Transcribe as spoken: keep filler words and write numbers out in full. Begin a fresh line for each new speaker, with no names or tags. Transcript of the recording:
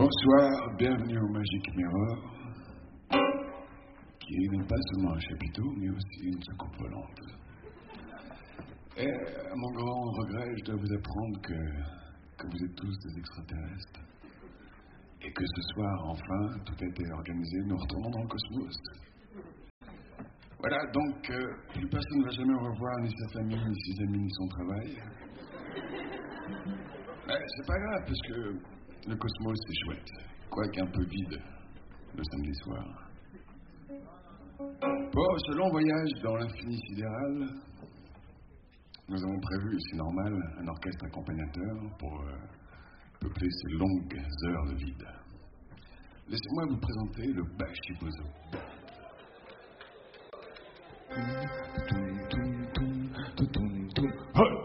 Bonsoir, bienvenue au Magic Mirror, qui n'est pas seulement un chapiteau, mais aussi une soucoupe volante. Et à mon grand regret, je dois vous apprendre que, que vous êtes tous des extraterrestres. Et que ce soir, enfin, tout a été organisé, nous retournons dans le cosmos. Voilà, donc, euh, plus personne ne va jamais revoir ni sa famille, ni ses amis, ni son travail. Mais c'est pas grave, parce que le cosmos, c'est chouette. Quoique un peu vide, le samedi soir. Pour ce long voyage dans l'infini sidéral, nous avons prévu, c'est normal, un orchestre accompagnateur pour euh, peupler ces longues heures de vide. Laissez-moi vous présenter le Bachibozo. Hey!